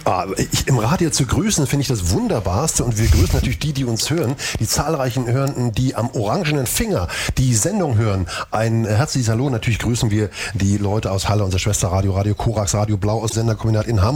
Im Radio zu grüßen, finde ich das Wunderbarste, und wir grüßen natürlich die uns hören, die zahlreichen Hörenden, die am orangenen Finger die Sendung hören. Ein herzliches Hallo, natürlich grüßen wir die Leute aus Halle, unser Schwesterradio, Radio Korax, Radio Blau aus Senderkombinat in Hamburg.